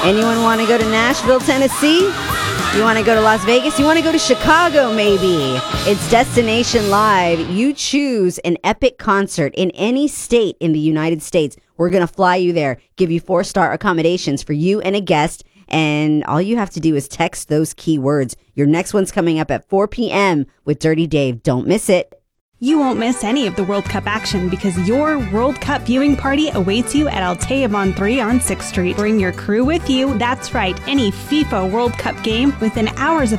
Anyone want to go to Nashville, Tennessee? You want to go to Las Vegas? You want to go to Chicago, maybe? It's Destination Live. You choose an epic concert in any state in the United States. We're going to fly you there, give you 4-star accommodations for you and a guest, and all you have to do is text those keywords. Your next one's coming up at 4 p.m. with Dirty Dave. Don't miss it. You won't miss any of the World Cup action because your World Cup viewing party awaits you at Altea Von 3 on 6th Street. Bring your crew with you. That's right, any FIFA World Cup game within hours of